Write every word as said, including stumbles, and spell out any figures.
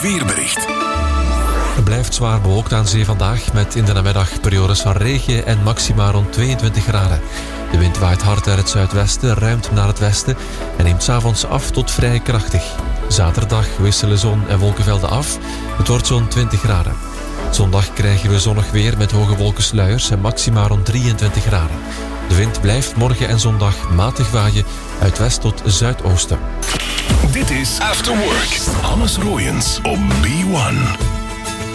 Weerbericht. Het blijft zwaar bewolkt aan zee vandaag, met in de namiddag periodes van regen en maxima rond tweeëntwintig graden. De wind waait hard uit het zuidwesten, ruimt naar het westen en neemt 's avonds af tot vrij krachtig. Zaterdag wisselen zon en wolkenvelden af. Het wordt zo'n twintig graden. Zondag krijgen we zonnig weer met hoge wolkensluiers en maxima rond drieëntwintig graden. De wind blijft morgen en zondag matig waaien uit west tot zuidoosten. Dit is After Work. Hannes Royens op B one.